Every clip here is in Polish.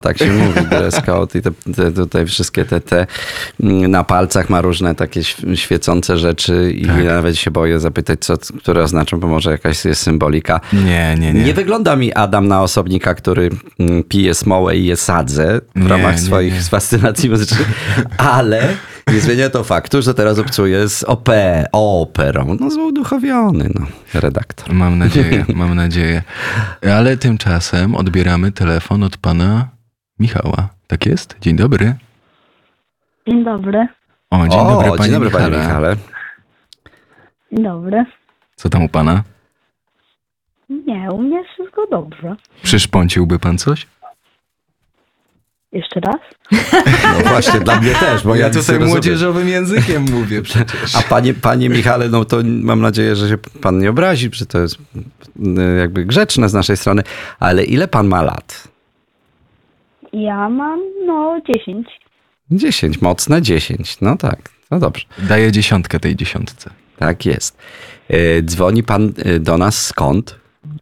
Tak się mówi, dress code i tutaj wszystkie te na palcach ma różne takie świecące rzeczy i ja nawet się boję zapytać, które oznaczą, bo może jakaś jest symbolika. Nie. Nie wygląda mi Adam na osobnika, który pije smołę i je sadzę w ramach swoich fascynacji muzycznych, ale nie zmienia to faktu, że teraz obcuję z operą. No uduchowiony, redaktor. Mam nadzieję. Ale tymczasem odbieramy telefon od pana Michała. Tak jest? Dzień dobry. Dzień dobry. Dzień dobry, panie Michale. Dzień dobry. Co tam u pana? Nie, u mnie wszystko dobrze. Przyszpąciłby pan coś? Jeszcze raz? No właśnie, dla mnie też, bo ja tutaj młodzieżowym językiem mówię przecież. A panie Michale, no to mam nadzieję, że się pan nie obrazi, że to jest jakby grzeczne z naszej strony, ale ile pan ma lat? Ja mam 10. 10, mocne 10. No tak, no dobrze. Daję 10 tej 10. Tak jest. Dzwoni pan do nas skąd?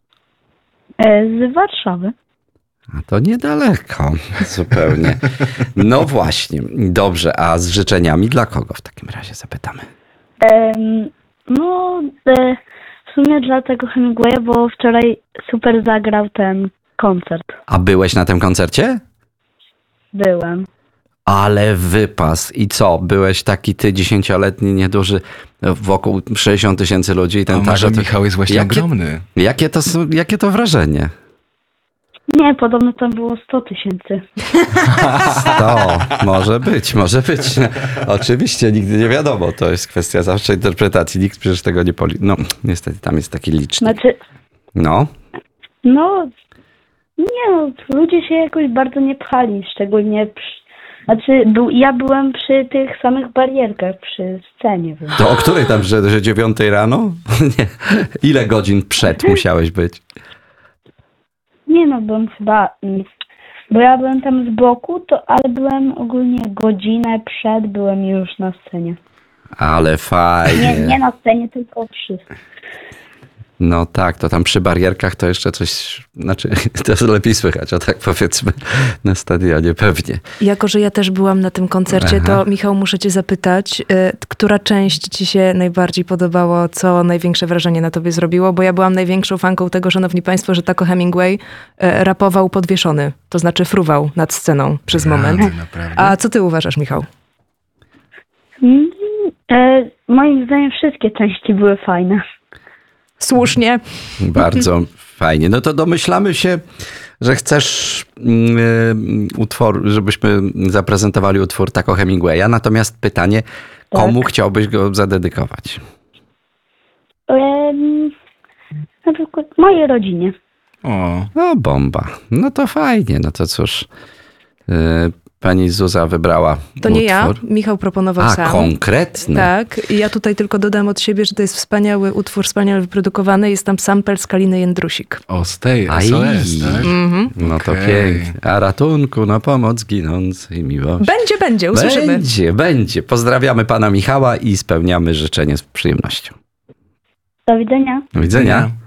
Z Warszawy. A to niedaleko zupełnie. No właśnie. Dobrze, a z życzeniami dla kogo w takim razie zapytamy? W sumie dla tego Hemingwaya, bo wczoraj super zagrał ten koncert. A byłeś na tym koncercie? Byłem. Ale wypas. I co? Byłeś taki ty 10-letni, nieduży, wokół 60 000 ludzi. I ten może Michał jest właśnie ogromny. Jakie to wrażenie? Nie, podobno tam było 100 000. 100. Może być. Oczywiście, nigdy nie wiadomo. To jest kwestia zawsze interpretacji. Nikt przecież tego nie No, niestety tam jest taki liczny. Ludzie się jakoś bardzo nie pchali, szczególnie ja byłem przy tych samych barierkach, przy scenie. To o której tam, że 9 rano? Nie. Ile godzin przed musiałeś być? Byłem chyba, bo ja byłem tam z boku, ale byłem ogólnie godzinę przed, byłem już na scenie. Ale fajnie. Nie na scenie, tylko przy. No tak, to tam przy barierkach to jeszcze coś, to lepiej słychać, o tak powiedzmy, na stadionie pewnie. Jako, że ja też byłam na tym koncercie, to Michał, muszę cię zapytać, która część ci się najbardziej podobało, co największe wrażenie na tobie zrobiło? Bo ja byłam największą fanką tego, szanowni państwo, że Taco Hemingway rapował podwieszony, to znaczy fruwał nad sceną przez moment. Naprawdę? A co ty uważasz, Michał? Moim zdaniem wszystkie części były fajne. Słusznie. Bardzo fajnie. No to domyślamy się, że chcesz żebyśmy zaprezentowali utwór Taco Hemingwaya. Natomiast pytanie, komu chciałbyś go zadedykować? Na przykład mojej rodzinie. No bomba. No to fajnie. No to cóż, pani Zuza wybrała To nie ja, Michał proponował sam. Konkretny. Tak, i ja tutaj tylko dodam od siebie, że to jest wspaniały utwór, wspaniale wyprodukowany. Jest tam sample z Kaliny Jędrusik. Z tej SOS, tak? No to pięknie. A ratunku na pomoc ginącej miłości. Będzie, usłyszymy. Będzie. Pozdrawiamy pana Michała i spełniamy życzenie z przyjemnością. Do widzenia. Do widzenia.